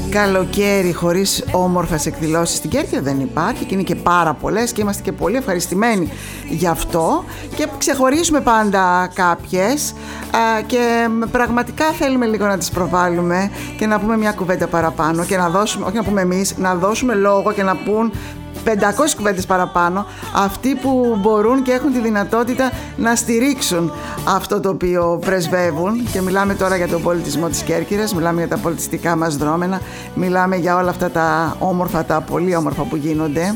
Καλοκαίρι χωρίς όμορφες εκδηλώσεις στην Κέρκυρα δεν υπάρχει και είναι και πάρα πολλές και είμαστε και πολύ ευχαριστημένοι γι' αυτό και ξεχωρίζουμε πάντα κάποιες και πραγματικά θέλουμε λίγο να τις προβάλλουμε και να πούμε μια κουβέντα παραπάνω και να δώσουμε, όχι να πούμε εμείς, να δώσουμε λόγο και να πούν 500 κουβέντες παραπάνω αυτοί που μπορούν και έχουν τη δυνατότητα να στηρίξουν αυτό το οποίο πρεσβεύουν, και μιλάμε τώρα για τον πολιτισμό της Κέρκυρας, μιλάμε για τα πολιτιστικά μας δρόμενα, μιλάμε για όλα αυτά τα όμορφα, τα πολύ όμορφα που γίνονται.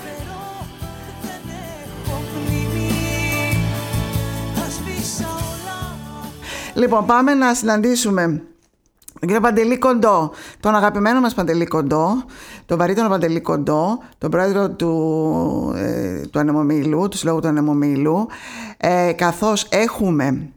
Λοιπόν, πάμε να συναντήσουμε τον κύριο Παντελή Κοντό, τον αγαπημένο μας Παντελή Κοντό, τον βαρύτονο Παντελή Κοντό, τον πρόεδρο του Ανεμομήλου, του Συλλόγου του Ανεμομήλου, καθώς έχουμε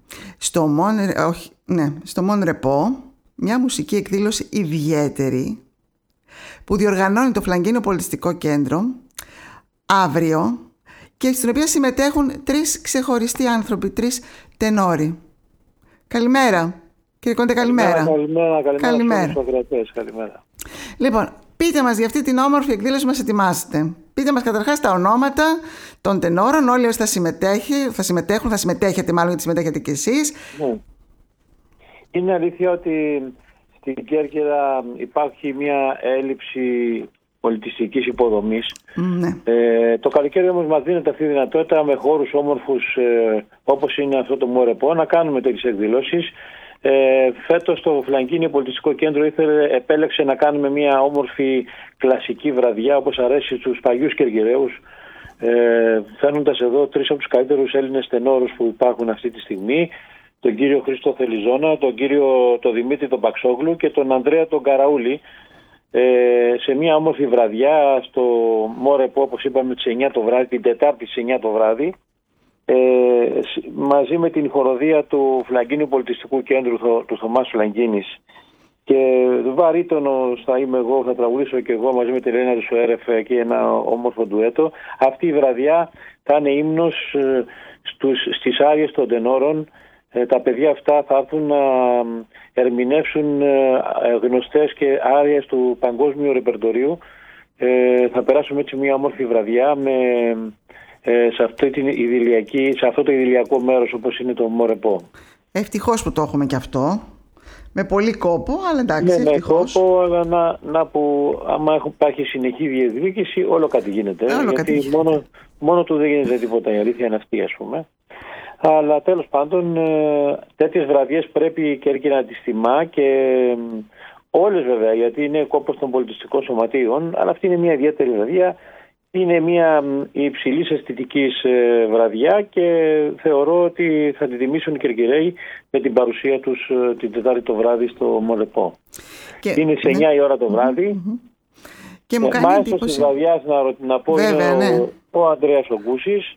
στο Μον Ρεπό μια μουσική εκδήλωση ιδιαίτερη που διοργανώνει το Φλαγκίνιο Πολιτιστικό Κέντρο αύριο και στην οποία συμμετέχουν 3 ξεχωριστοί άνθρωποι, 3 τενόροι. Καλημέρα. Κύριε Κόντε, καλημέρα. Καλημέρα. Λοιπόν, πείτε μας για αυτή την όμορφη εκδήλωση μας ετοιμάσετε. Πείτε μας καταρχάς τα ονόματα των τενόρων, όλοι όσοι θα συμμετέχετε μάλλον, γιατί συμμετέχετε κι εσείς. Είναι αλήθεια ότι στην Κέρκυρα υπάρχει μια έλλειψη πολιτιστικής υποδομής. Το καλοκαίρι όμως μας δίνεται αυτή η δυνατότητα με χώρους όμορφους όπως είναι αυτό το Μορεπό να κάνουμε τέτοιες εκδηλώσεις. Φέτος το Φλαγκίνιο Πολιτιστικό Κέντρο επέλεξε να κάνουμε μια όμορφη κλασική βραδιά όπως αρέσει στους παλιούς Κερκυραίους, φέρνοντας εδώ 3 από τους καλύτερους Έλληνες τενόρους που υπάρχουν αυτή τη στιγμή, τον κύριο Χρήστο Θελιζώνα, τον Δημήτρη τον Παξόγλου και τον Ανδρέα τον Καραούλη, σε μια όμορφη βραδιά στο Μόρεπο, όπως είπαμε, τις 9 το βράδυ, την Τετάρτη στις 9 το βράδυ, μαζί με την χοροδία του Φλαγκίνιου Πολιτιστικού Κέντρου του Θωμάς Φλαγκίνης, και βαρύτονος θα είμαι εγώ, θα τραγουδήσω και εγώ μαζί με την Ελένα του Σουέρεφ και ένα όμορφο ντουέτο. Αυτή η βραδιά θα είναι ύμνος στις άριες των τενόρων. Τα παιδιά αυτά θα έρθουν να ερμηνεύσουν γνωστές και άριες του παγκόσμιου ρεπερτορίου. Θα περάσουμε έτσι μια όμορφη βραδιά σε αυτό το ιδηλιακό μέρος όπως είναι το Μορεπό. Ευτυχώς που το έχουμε και αυτό. Με πολύ κόπο, αλλά εντάξει, ευτυχώς. Με κόπο, αλλά άμα υπάρχει συνεχή διεκδίκηση, όλο κάτι γίνεται. Γιατί μόνο του δεν γίνεται τίποτα, η αλήθεια είναι αυτή, ας πούμε. Αλλά τέλος πάντων, τέτοιες βραδιές πρέπει η Κέρκυρα να τις τιμά, και όλες βέβαια, γιατί είναι κόπος των πολιτιστικών σωματείων, αλλά αυτή είναι μια ιδιαίτερη βραδιά. Είναι μια υψηλής αισθητικής βραδιά και θεωρώ ότι θα τη τιμήσουν οι Κερκυραίοι με την παρουσία τους την Τετάρτη το βράδυ στο Μορεπό. Είναι σε 9 η ώρα το βράδυ. Και μου κάνει εντύπωση. Της βραδιάς να πω είναι ο Ανδρέας ο Γκούσης,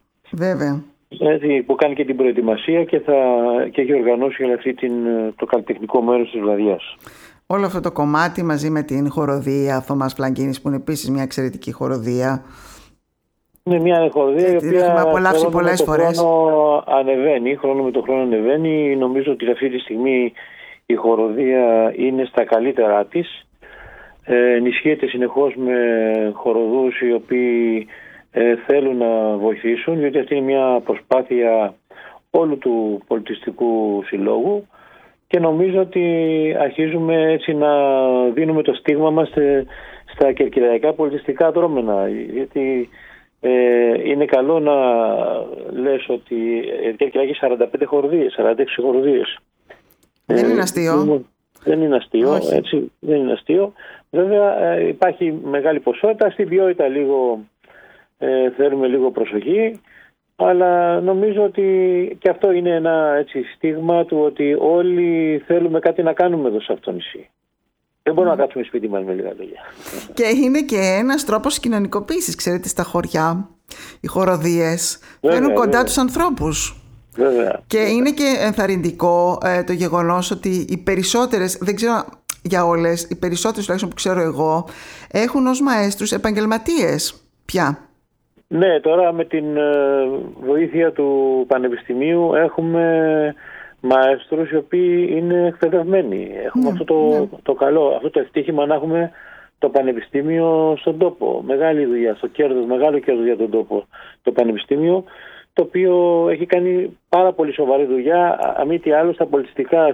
που κάνει και την προετοιμασία και έχει οργανώσει το καλλιτεχνικό μέρος της βραδιάς. Όλο αυτό το κομμάτι μαζί με την χοροδία Θωμάς Φλαγκίνης, που είναι επίσης μια εξαιρετική χοροδία. Είναι μια χοροδία η οποία έχουμε απολαύσει πολλές φορές. Χρόνο με το χρόνο ανεβαίνει. Νομίζω ότι αυτή τη στιγμή η χοροδία είναι στα καλύτερά της. Ενισχύεται συνεχώς με χοροδούς οι οποίοι θέλουν να βοηθήσουν, διότι αυτή είναι μια προσπάθεια όλου του πολιτιστικού συλλόγου. Και νομίζω ότι αρχίζουμε έτσι να δίνουμε το στίγμα μας στα κερκυραϊκά πολιτιστικά δρόμενα. Γιατί είναι καλό να λες ότι η Κέρκυρα έχει 45 χοροδίες, 46 χοροδίες. Δεν είναι αστείο. Δεν είναι αστείο, έτσι, δεν είναι αστείο. Βέβαια υπάρχει μεγάλη ποσότητα, στην ποιότητα θέλουμε λίγο προσοχή. Αλλά νομίζω ότι και αυτό είναι ένα στίγμα του ότι όλοι θέλουμε κάτι να κάνουμε εδώ σε αυτό το νησί. Δεν μπορούμε να κάτσουμε σπίτι μας με λίγα λόγια. Και είναι και ένας τρόπος κοινωνικοποίησης, ξέρετε, στα χωριά. Οι χοροδίες φέρνουν κοντά τους ανθρώπους. Βέβαια. Και είναι και ενθαρρυντικό το γεγονός ότι οι περισσότερες, δεν ξέρω για όλες, οι περισσότερες τουλάχιστον που ξέρω εγώ, έχουν ως μαέστρους επαγγελματίες πια. Ναι, τώρα με την βοήθεια του Πανεπιστημίου έχουμε μαέστρους οι οποίοι είναι εκπαιδευμένοι. Έχουμε αυτό το καλό, αυτό το ευτύχημα να έχουμε το πανεπιστήμιο στον τόπο. Μεγάλη δουλειά, μεγάλο κέρδος για τον τόπο. Το πανεπιστήμιο, το οποίο έχει κάνει πάρα πολύ σοβαρή δουλειά, αμή τι άλλο στα πολιτιστικά,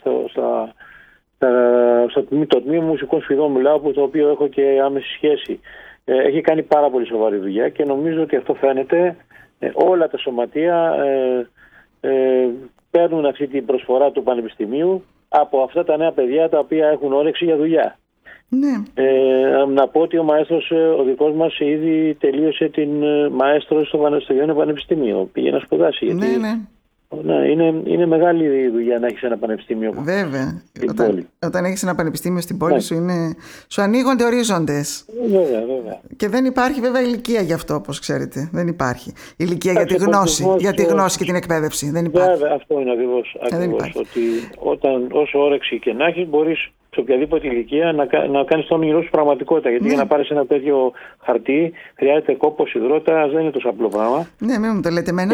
το τμήμα μουσικών σφιδών μιλάω, που το οποίο έχω και άμεση σχέση. Έχει κάνει πάρα πολύ σοβαρή δουλειά και νομίζω ότι αυτό φαίνεται. Όλα τα σωματεία παίρνουν αυτή την προσφορά του πανεπιστημίου από αυτά τα νέα παιδιά τα οποία έχουν όρεξη για δουλειά. Ναι. Να πω ότι ο μαέστρος, ο δικός μας, ήδη τελείωσε την μαέστρο στο Ιόνιο Πανεπιστήμιο. Πήγε να σπουδάσει. Γιατί είναι μεγάλη δουλειά να έχεις ένα πανεπιστήμιο. Βέβαια. Όταν έχεις ένα πανεπιστήμιο στην πόλη σου ανοίγονται ορίζοντες. Βέβαια. Και δεν υπάρχει βέβαια ηλικία γι' αυτό, όπως ξέρετε. Δεν υπάρχει ηλικία για τη γνώση, για τη γνώση και την εκπαίδευση. Δεν υπάρχει. Βέβαια, αυτό είναι ακριβώς. Ότι όσο όρεξη και να έχεις, μπορείς σε οποιαδήποτε ηλικία να κάνεις το όνειρό σου πραγματικότητα. Γιατί για να πάρεις ένα τέτοιο χαρτί χρειάζεται κόπος, υδρότας, δεν είναι τόσο απλό πράγμα. Ναι, μην μου το λέτε εμένα.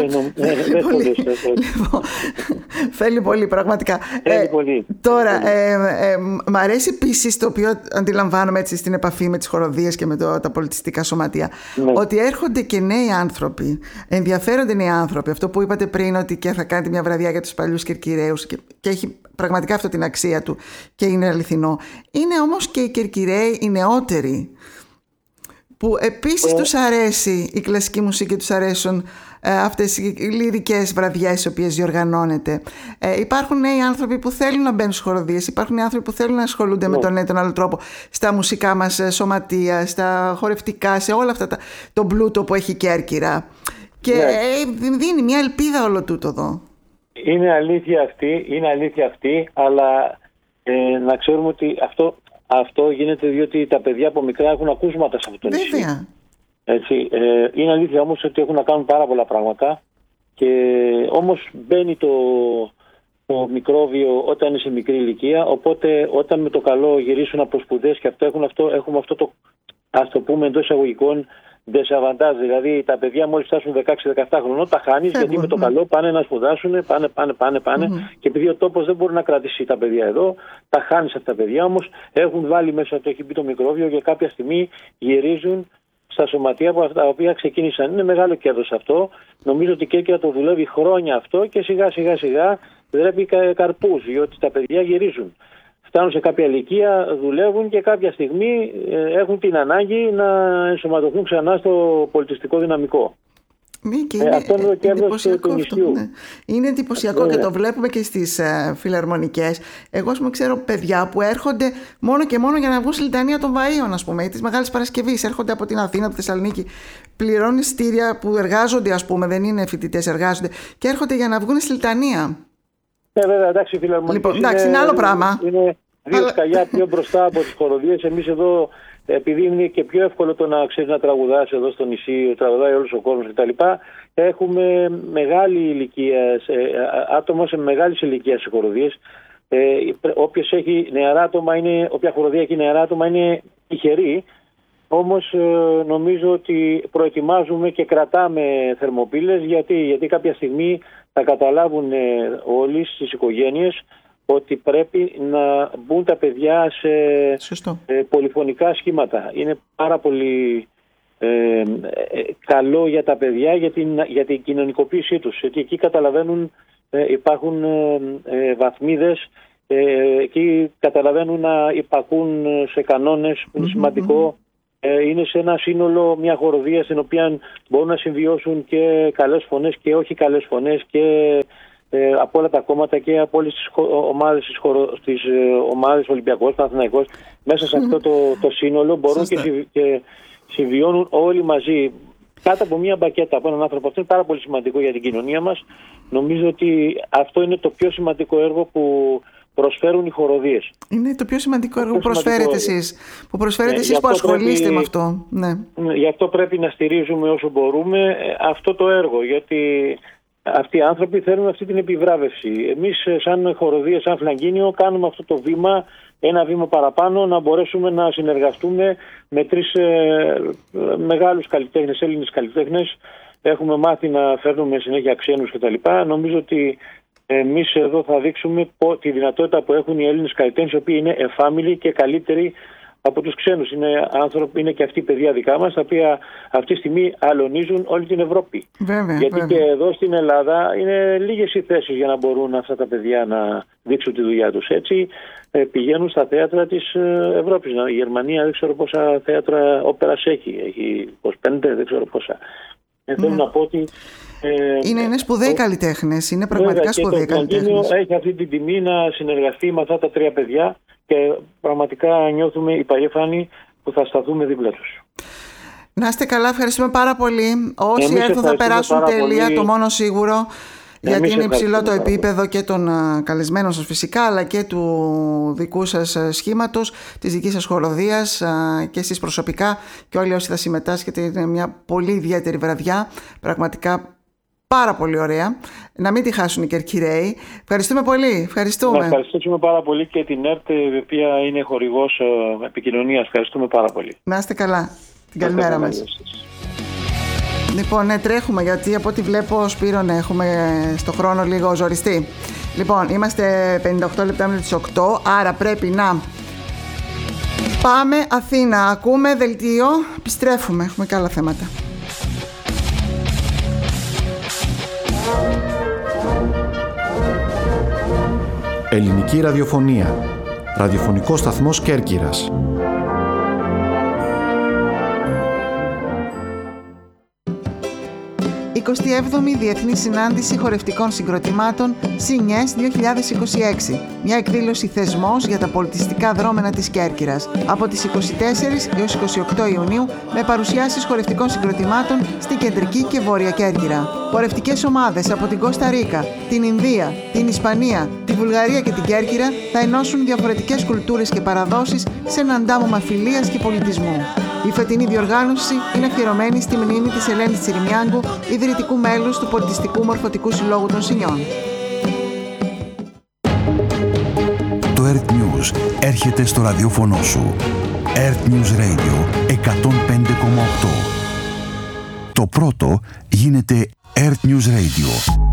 Θέλει πολύ, πραγματικά. Τώρα, μ' αρέσει επίσης το οποίο αντιλαμβάνομαι έτσι στην επαφή με τις χοροδίες και με τα πολιτιστικά σωματεία, ότι έρχονται και νέοι άνθρωποι, ενδιαφέρονται νέοι άνθρωποι. Αυτό που είπατε πριν, ότι και θα κάνετε μια βραδιά για τους παλιούς Κερκυραίους και έχει πραγματικά αυτό την αξία του και είναι αληθινό. Είναι όμως και οι Κερκυραίοι, οι νεότεροι, που επίσης τους αρέσει η κλασική μουσική, τους αρέσουν αυτές οι λυρικές βραδιές οι οποίες διοργανώνεται. Υπάρχουν νέοι άνθρωποι που θέλουν να μπαίνουν στις χοροδίες, υπάρχουν νέοι άνθρωποι που θέλουν να ασχολούνται με τον ένα τον άλλο τρόπο στα μουσικά μας σωματεία, στα χορευτικά, σε όλα αυτά τον πλούτο που έχει η Κέρκυρα. Και δίνει μια ελπίδα όλο τούτο εδώ. Είναι αλήθεια αυτή, αλλά να ξέρουμε ότι αυτό γίνεται διότι τα παιδιά από μικρά έχουν ακούσματα σε αυτό το νησί. Έτσι, είναι αλήθεια όμως ότι έχουν να κάνουν πάρα πολλά πράγματα και όμως μπαίνει το μικρόβιο όταν είναι σε μικρή ηλικία, οπότε όταν με το καλό γυρίσουν από σπουδές και έχουμε αυτό το, ας το πούμε εντός εισαγωγικών, ντεσαβαντάζ, δηλαδή τα παιδιά μόλις φτάσουν 16-17 χρονών τα χάνεις, γιατί με το καλό πάνε να σπουδάσουν, πάνε και επειδή ο τόπος δεν μπορεί να κρατήσει τα παιδιά εδώ, τα χάνεις αυτά τα παιδιά, όμως έχουν βάλει μέσα, το έχει μπει το μικρόβιο και κάποια στιγμή γυρίζουν στα σωματεία από αυτά τα οποία ξεκίνησαν. Είναι μεγάλο κέρδος αυτό. Νομίζω ότι η Κέρκυρα το δουλεύει χρόνια αυτό και σιγά σιγά δρέπει καρπούς, διότι τα παιδιά γυρίζουν. Φτάνουν σε κάποια ηλικία, δουλεύουν και κάποια στιγμή έχουν την ανάγκη να ενσωματωθούν ξανά στο πολιτιστικό δυναμικό. Αυτό είναι το κέρδος του νησιού. Είναι εντυπωσιακό και το βλέπουμε και στις φιλαρμονικές. Εγώ ξέρω παιδιά που έρχονται μόνο και μόνο για να βγουν στη λιτανία των Βαΐων, ας πούμε, ή της Μεγάλης Παρασκευής. Έρχονται από την Αθήνα, από τη Θεσσαλονίκη, πληρώνουν εισιτήρια που εργάζονται, ας πούμε, δεν είναι φοιτητές, εργάζονται και έρχονται για να βγουν στη λιτανία. Βέβαια, εντάξει, οι φιλαρμονικές είναι άλλο πράγμα. Είναι δύο σκαλιά πιο μπροστά από τις χοροδίες. Εμείς εδώ, επειδή είναι και πιο εύκολο το να ξέρεις να τραγουδάς εδώ στο νησί, τραγουδάει όλος ο κόσμος κτλ. Έχουμε μεγάλη ηλικία, άτομα σε μεγάλης ηλικίας σε χοροδίες. Όποιος έχει νεαρά άτομα, όποια χοροδία έχει νεαρά άτομα είναι τυχερή. Όμως νομίζω ότι προετοιμάζουμε και κρατάμε θερμοπύλες γιατί κάποια στιγμή θα καταλάβουν όλοι στις οικογένειες ότι πρέπει να μπουν τα παιδιά σε πολυφωνικά σχήματα. Είναι πάρα πολύ καλό για τα παιδιά για την κοινωνικοποίησή τους. Γιατί εκεί καταλαβαίνουν, υπάρχουν βαθμίδες, εκεί καταλαβαίνουν να υπακούν σε κανόνες που είναι σημαντικό. Είναι σε ένα σύνολο μια χοροδία στην οποία μπορούν να συμβιώσουν και καλές φωνές και όχι καλές φωνές και από όλα τα κόμματα και από όλες τις ομάδες Ολυμπιακός, Παναθηναϊκός. Μέσα σε αυτό το σύνολο μπορούν και συμβιώνουν όλοι μαζί κάτω από μια μπακέτα από έναν άνθρωπο. Αυτό είναι πάρα πολύ σημαντικό για την κοινωνία μας. Νομίζω ότι αυτό είναι το πιο σημαντικό έργο που προσφέρουν οι χοροδίες. Είναι το πιο σημαντικό έργο που προσφέρετε εσείς. Που προσφέρετε εσείς που ασχολείστε με αυτό. Γι' αυτό πρέπει να στηρίζουμε όσο μπορούμε αυτό το έργο. Γιατί αυτοί οι άνθρωποι θέλουν αυτή την επιβράβευση. Εμείς σαν χοροδίες, σαν Φλαγκίνιο κάνουμε αυτό το βήμα, ένα βήμα παραπάνω, να μπορέσουμε να συνεργαστούμε με 3 μεγάλους καλλιτέχνες, Έλληνες καλλιτέχνες. Έχουμε μάθει να φέρνουμε συνέχεια ξένους κτλ. Νομίζω ότι εμείς εδώ θα δείξουμε τη δυνατότητα που έχουν οι Έλληνες καλλιτέχνες, οι οποίοι είναι εφάμιλοι και καλύτεροι από τους ξένους. Είναι άνθρωποι, είναι και αυτοί παιδιά δικά μας, τα οποία αυτή τη στιγμή αλωνίζουν όλη την Ευρώπη. Γιατί και εδώ στην Ελλάδα είναι λίγες οι θέσεις για να μπορούν αυτά τα παιδιά να δείξουν τη δουλειά τους. Έτσι πηγαίνουν στα θέατρα της Ευρώπης. Η Γερμανία δεν ξέρω πόσα θέατρα όπερας έχει 25, δεν ξέρω πόσα. Θέλω να πω ότι είναι σπουδαίοι καλλιτέχνες, είναι πραγματικά σπουδαίοι καλλιτέχνες. Έχει αυτή την τιμή να συνεργαστεί με αυτά τα 3 παιδιά και πραγματικά νιώθουμε υπερήφανοι που θα σταθούμε δίπλα τους. Να είστε καλά, ευχαριστούμε πάρα πολύ. Όσοι έρθουν θα περάσουν τέλεια, πολύ. Το μόνο σίγουρο, γιατί είναι υψηλό το επίπεδο και των καλεσμένων σας φυσικά, αλλά και του δικού σας σχήματος, της δικής σας χοροδίας και εσείς προσωπικά και όλοι όσοι θα συμμετάσχετε. Είναι μια πολύ ιδιαίτερη βραδιά, πραγματικά πάρα πολύ ωραία. Να μην τη χάσουν οι Κερκυραίοι. Ευχαριστούμε πολύ. Ευχαριστούμε. Να ευχαριστούμε πάρα πολύ και την ΕΡΤ, η οποία είναι χορηγός επικοινωνίας. Ευχαριστούμε πάρα πολύ. Να είστε καλά. Την καλημέρα μας. Λοιπόν, τρέχουμε, γιατί από ό,τι βλέπω, Σπύρο, έχουμε στο χρόνο λίγο ζοριστεί. Λοιπόν, είμαστε 58 λεπτά μετά τις 8, άρα πρέπει να πάμε Αθήνα. Ακούμε δελτίο, επιστρέφουμε, έχουμε και άλλα θέματα. Ελληνική ραδιοφωνία. Ραδιοφωνικός σταθμός Κέρκυρας. Η 27η Διεθνή Συνάντηση Χορευτικών Συγκροτημάτων ΣΥΝΙΕΣ 2026. Μια εκδήλωση θεσμός για τα πολιτιστικά δρόμενα της Κέρκυρας. Από τις 24 έως 28 Ιουνίου με παρουσιάσεις χορευτικών συγκροτημάτων στην Κεντρική και Βόρεια Κέρκυρα. Χορευτικές ομάδες από την Κώστα Ρίκα, την Ινδία, την Ισπανία, τη Βουλγαρία και την Κέρκυρα θα ενώσουν διαφορετικές κουλτούρες και παραδόσεις σε ένα αντάμωμα φιλίας και πολιτισμού. Η φετινή διοργάνωση είναι αφιερωμένη στη μνήμη της Ελένης Τσιριμιάγκου, ιδρυτικού μέλους του Πολιτιστικού Μορφωτικού Συλλόγου των Σινιών. Το ERT News έρχεται στο ραδιόφωνο σου. ERT News Radio 105,8. Το πρώτο γίνεται ERT News Radio.